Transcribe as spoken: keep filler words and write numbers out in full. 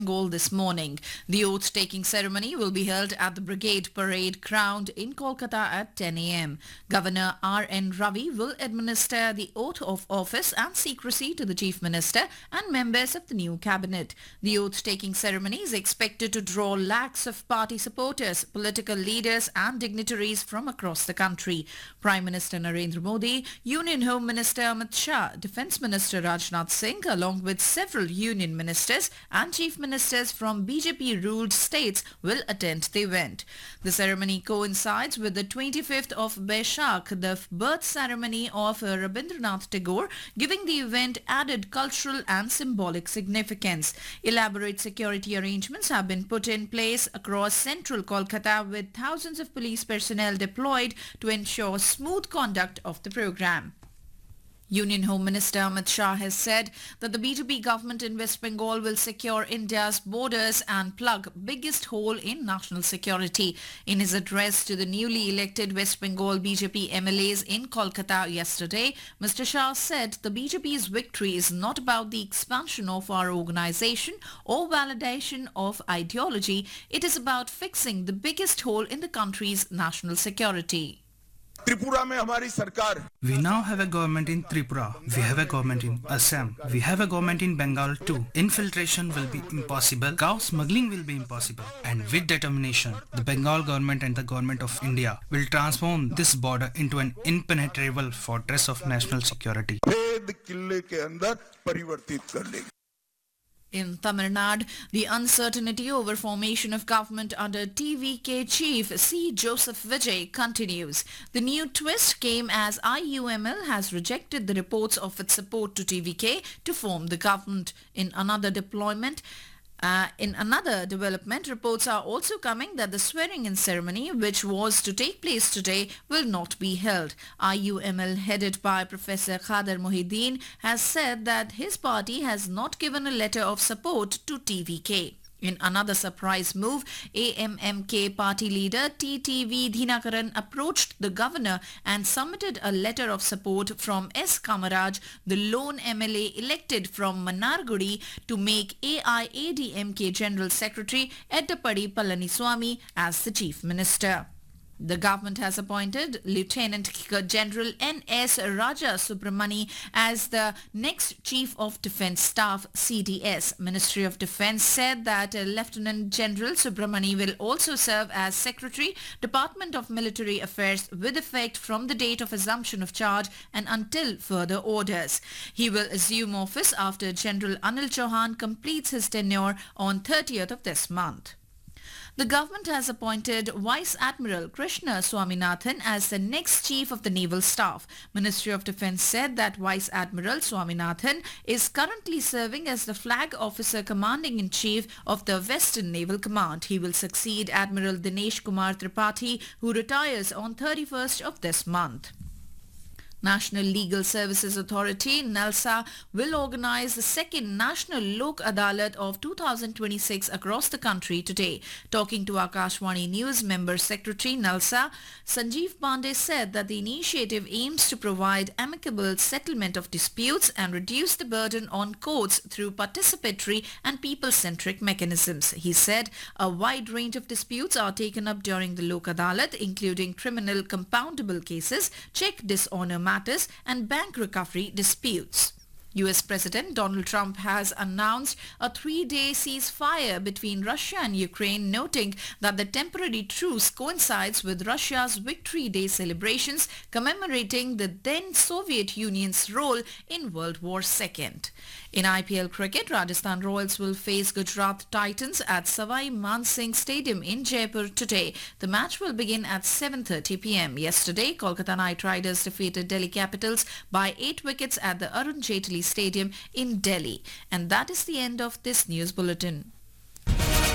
Bengal this morning. The oath-taking ceremony will be held at the Brigade Parade Ground in Kolkata at ten a m. Governor R N Ravi will administer the oath of office and secrecy to the Chief Minister and members of the new cabinet. The oath-taking ceremony is expected to draw lakhs of party supporters, political leaders and dignitaries from across the country. Prime Minister Narendra Modi, Union Home Minister Amit Shah, Defence Minister Rajnath Singh, along with several Union Ministers and Chief Ministers Ministers from B J P-ruled states will attend the event. The ceremony coincides with the twenty-fifth of Baishakh, the birth ceremony of Rabindranath Tagore, giving the event added cultural and symbolic significance. Elaborate security arrangements have been put in place across central Kolkata with thousands of police personnel deployed to ensure smooth conduct of the program. Union Home Minister Amit Shah has said that the B J P government in West Bengal will secure India's borders and plug biggest hole in national security. In his address to the newly elected West Bengal B J P M L As in Kolkata yesterday, Mister Shah said the B J P's victory is not about the expansion of our organization or validation of ideology. It is about fixing the biggest hole in the country's national security. Tripura में हमारी सरकार We now have a government in Tripura. We have a government in Assam. We have a government in Bengal too. Infiltration will be impossible. Cow smuggling will be impossible. And with determination, the Bengal government and the government of India will transform this border into an impenetrable fortress of national security. भेद किले के अंदर परिवर्तित कर लेंगे. In Tamil Nadu, the uncertainty over formation of government under T V K chief C. Joseph Vijay continues. The new twist came as I U M L has rejected the reports of its support to T V K to form the government. In another deployment, Uh, in another development, reports are also coming that the swearing-in ceremony, which was to take place today, will not be held. I U M L, headed by Professor Khader Mohiuddin, has said that his party has not given a letter of support to T V K. In another surprise move, A M M K party leader T T V Dhinakaran approached the governor and submitted a letter of support from S. Kamaraj, the lone M L A elected from Mannargudi, to make A I A D M K General Secretary Eddapadi Palaniswamy as the Chief Minister. The government has appointed Lieutenant General N S Raja Subramani as the next Chief of Defence Staff C D S. Ministry of Defence said that uh, Lieutenant General Subramani will also serve as Secretary, Department of Military Affairs with effect from the date of assumption of charge and until further orders. He will assume office after General Anil Chauhan completes his tenure on thirtieth of this month. The government has appointed Vice Admiral Krishna Swaminathan as the next Chief of the Naval Staff. Ministry of Defence said that Vice Admiral Swaminathan is currently serving as the Flag Officer Commanding-in-Chief of the Western Naval Command. He will succeed Admiral Dinesh Kumar Tripathi, who retires on thirty-first of this month. National Legal Services Authority, NALSA, will organize the second National Lok Adalat of two thousand twenty-six across the country today. Talking to Akashvani News, Member Secretary NALSA, Sanjeev Pandey said that the initiative aims to provide amicable settlement of disputes and reduce the burden on courts through participatory and people-centric mechanisms. He said a wide range of disputes are taken up during the Lok Adalat, including criminal compoundable cases, check dishonor matters and bank recovery disputes. U S President Donald Trump has announced a three-day ceasefire between Russia and Ukraine, noting that the temporary truce coincides with Russia's Victory Day celebrations commemorating the then Soviet Union's role in World War Two. In I P L cricket, Rajasthan Royals will face Gujarat Titans at Savai Mansingh Stadium in Jaipur today. The match will begin at seven thirty p m Yesterday, Kolkata Knight Riders defeated Delhi Capitals by eight wickets at the Arun Jaitley Stadium in Delhi. And that is the end of this news bulletin.